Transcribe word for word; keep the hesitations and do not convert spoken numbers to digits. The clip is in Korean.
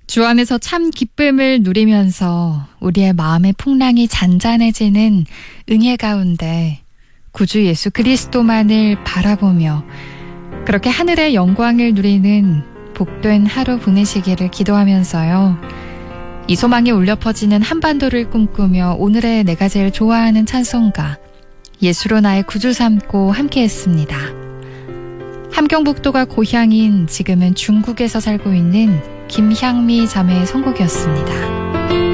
주 안에서 참 기쁨을 누리면서 우리의 마음의 풍랑이 잔잔해지는 은혜 가운데 구주 예수 그리스도만을 바라보며 그렇게 하늘의 영광을 누리는 복된 하루 보내시기를 기도하면서요. 이 소망이 울려 퍼지는 한반도를 꿈꾸며 오늘의 내가 제일 좋아하는 찬송가 예수로 나의 구주 삼고 함께했습니다. 함경북도가 고향인 지금은 중국에서 살고 있는 김향미 자매의 선곡이었습니다.